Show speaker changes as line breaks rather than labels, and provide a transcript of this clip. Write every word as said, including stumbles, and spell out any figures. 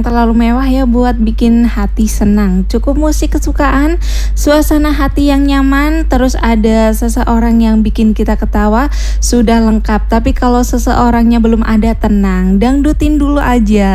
terlalu mewah ya buat bikin hati senang. Cukup musik kesukaan, suasana hati yang nyaman, terus ada seseorang yang bikin kita ketawa, sudah lengkap. Tapi kalau seseorangnya belum ada, tenang, dangdutin dulu aja.